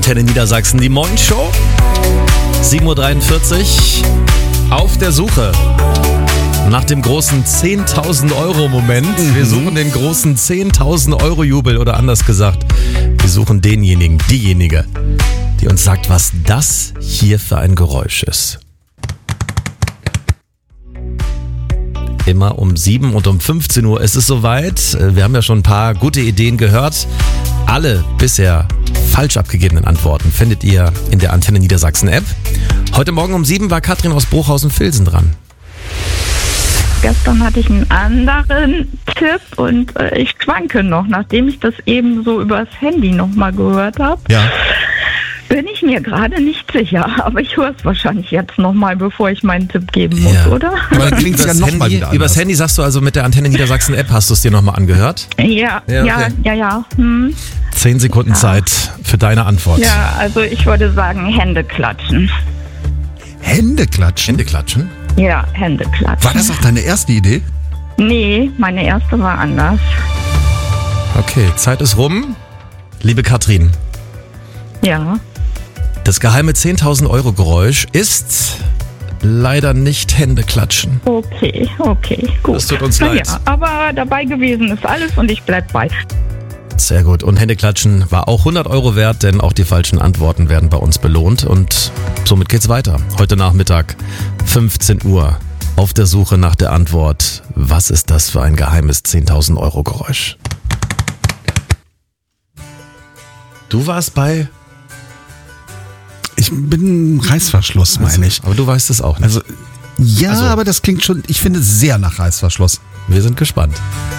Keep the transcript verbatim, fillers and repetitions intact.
Antenne Niedersachsen, die Morgenshow. sieben Uhr dreiundvierzig. Auf der Suche nach dem großen zehntausend Euro Moment. Mhm. Wir suchen den großen zehntausend Euro Jubel oder anders gesagt, wir suchen denjenigen, diejenige, die uns sagt, was das hier für ein Geräusch ist. Immer um sieben und um fünfzehn Uhr ist es soweit. Wir haben ja schon ein paar gute Ideen gehört. Alle bisher falsch abgegebenen Antworten findet ihr in der Antenne Niedersachsen App. Heute Morgen um sieben war Katrin aus Bruchhausen-Vilsen dran. Gestern hatte ich einen anderen Tipp und äh, ich schwanke noch, nachdem ich das eben so übers Handy nochmal gehört habe. Ja. Bin ich mir gerade nicht sicher, aber ich höre es wahrscheinlich jetzt nochmal, bevor ich meinen Tipp geben muss, Ja. oder? Aber dann klingt es ja Übers nochmal Handy, wieder übers anders. Handy sagst du also mit der Antenne Niedersachsen App, hast du es dir nochmal angehört? Ja, Ja, ja, okay. ja, ja. Hm. Zehn Sekunden Zeit für deine Antwort. Ja, also ich würde sagen Hände klatschen. Hände klatschen? Hände klatschen? Ja, Hände klatschen. War das auch deine erste Idee? Nee, meine erste war anders. Okay, Zeit ist rum. Liebe Katrin, Ja. das geheime zehntausend Euro Geräusch ist leider nicht Hände klatschen. Okay, okay, gut. Das tut uns Na leid. Ja, aber dabei gewesen ist alles und ich bleib bei. Sehr gut. Und Hände klatschen war auch hundert Euro wert, denn auch die falschen Antworten werden bei uns belohnt. Und somit geht's weiter. Heute Nachmittag, fünfzehn Uhr, auf der Suche nach der Antwort. Was ist das für ein geheimes zehntausend Euro Geräusch? Du warst bei... Ich bin Reißverschluss, meine ich. Aber du weißt es auch nicht. Also, ja, Also- aber das klingt schon, ich finde, sehr nach Reißverschluss. Wir sind gespannt.